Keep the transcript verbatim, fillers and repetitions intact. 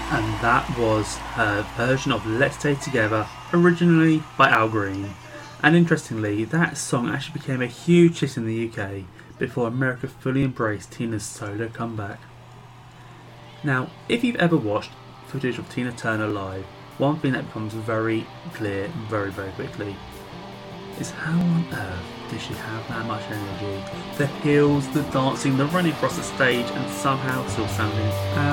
And that was her version of Let's Stay Together, originally by Al Green. And interestingly, that song actually became a huge hit in the U K before America fully embraced Tina's solo comeback. Now, if you've ever watched footage of Tina Turner live, one thing that becomes very clear very, very quickly is how on earth did she have that much energy? The heels, the dancing, the running across the stage, and somehow still sounding